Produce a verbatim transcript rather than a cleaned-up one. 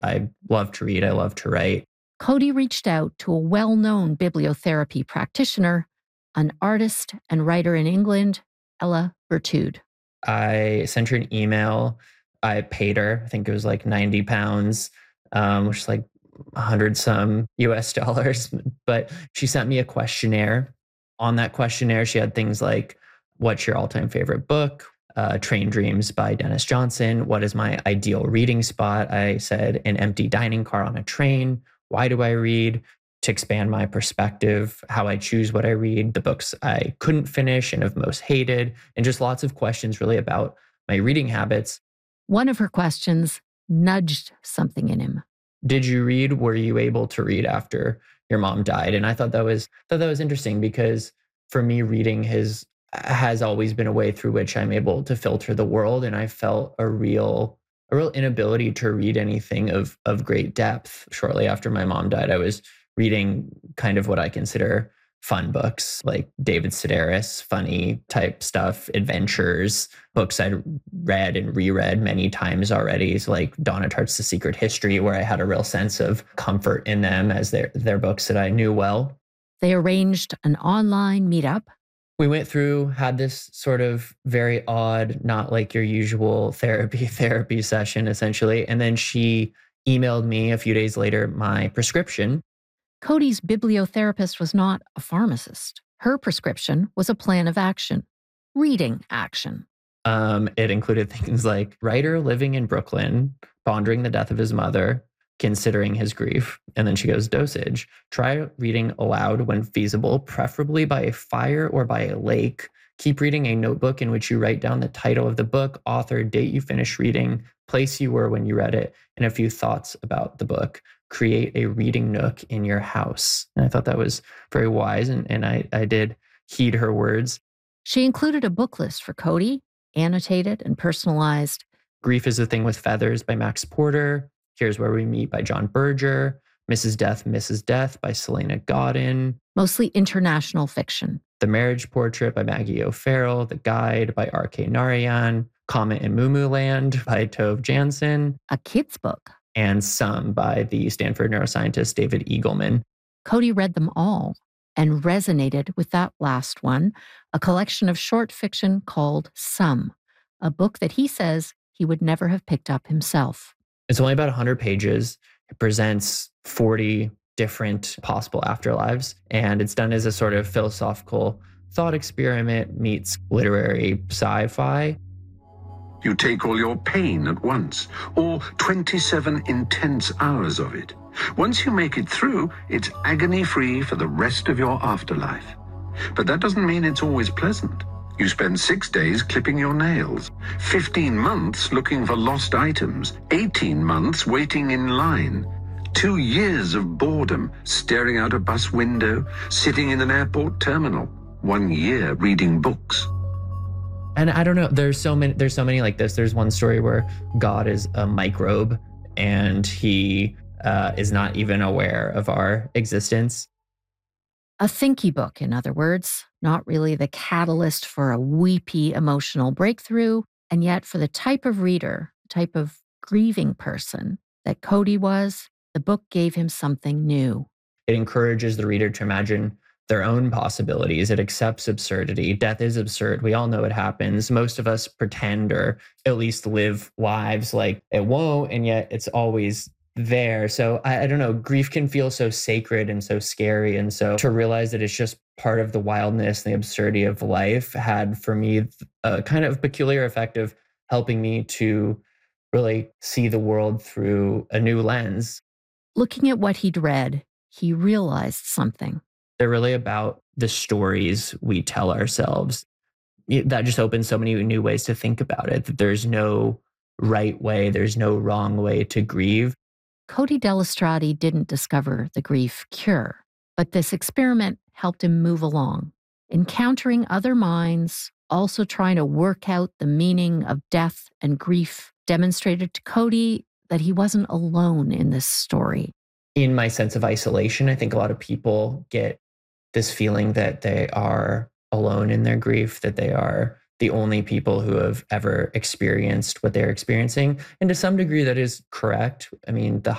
I love to read. I love to write. Cody reached out to a well-known bibliotherapy practitioner, an artist and writer in England, Ella Bertude. I sent her an email. I paid her, I think it was like ninety pounds, um, which is like a hundred some U S dollars. But she sent me a questionnaire. On that questionnaire, she had things like, what's your all-time favorite book? Uh, Train Dreams by Dennis Johnson. What is my ideal reading spot? I said an empty dining car on a train. Why do I read? To expand my perspective, how I choose what I read, the books I couldn't finish and have most hated, and just lots of questions really about my reading habits. One of her questions nudged something in him. Did you read? Were you able to read after your mom died? And I thought that was thought that was interesting because for me, reading has has always been a way through which I'm able to filter the world, and I felt a real a real inability to read anything of of great depth. Shortly after my mom died, I was reading kind of what I consider fun books, like David Sedaris, funny type stuff, adventures, books I'd read and reread many times already. So like Donna Tartt's The Secret History, where I had a real sense of comfort in them as they're, they're books that I knew well. They arranged an online meetup. We went through, had this sort of very odd, not like your usual therapy, therapy session, essentially. And then she emailed me a few days later my prescription. Cody's bibliotherapist was not a pharmacist. Her prescription was a plan of action, reading action. Um, it included things like writer living in Brooklyn, pondering the death of his mother, considering his grief. And then she goes, dosage. Try reading aloud when feasible, preferably by a fire or by a lake. Keep reading a notebook in which you write down the title of the book, author, date you finished reading, place you were when you read it, and a few thoughts about the book. Create a reading nook in your house. And I thought that was very wise, and, and I, I did heed her words. She included a book list for Cody, annotated and personalized. Grief is a Thing with Feathers by Max Porter. Here's Where We Meet by John Berger. Missus Death, Missus Death by Selena Godin. Mostly international fiction. The Marriage Portrait by Maggie O'Farrell. The Guide by R K Narayan. Comet in Moo Moo Land by Tove Jansson. A kid's book. And Some by the Stanford neuroscientist David Eagleman. Cody read them all and resonated with that last one, a collection of short fiction called Some, a book that he says he would never have picked up himself. It's only about one hundred pages. It presents forty different possible afterlives, and it's done as a sort of philosophical thought experiment meets literary sci-fi. You take all your pain at once, all twenty-seven intense hours of it. Once you make it through, it's agony-free for the rest of your afterlife. But that doesn't mean it's always pleasant. You spend six days clipping your nails, fifteen months looking for lost items, eighteen months waiting in line, two years of boredom staring out a bus window, sitting in an airport terminal, one year reading books. And I don't know, there's so many, there's so many like this. There's one story where God is a microbe and he uh, is not even aware of our existence. A thinky book, in other words, not really the catalyst for a weepy emotional breakthrough. And yet for the type of reader, type of grieving person that Cody was, the book gave him something new. It encourages the reader to imagine their own possibilities. It accepts absurdity. Death is absurd. We all know it happens. Most of us pretend or at least live lives like it won't, and yet it's always there. So I, I don't know, grief can feel so sacred and so scary. And so to realize that it's just part of the wildness and the absurdity of life had for me a kind of peculiar effect of helping me to really see the world through a new lens. Looking at what he'd read, he realized something. They're really about the stories we tell ourselves. That just opens so many new ways to think about it, that there's no right way, there's no wrong way to grieve. Cody Delestrade didn't discover the grief cure, but this experiment helped him move along, encountering other minds, also trying to work out the meaning of death and grief, demonstrated to Cody that he wasn't alone in this story. In my sense of isolation, I think a lot of people get this feeling that they are alone in their grief, that they are the only people who have ever experienced what they're experiencing. And to some degree, that is correct. I mean, the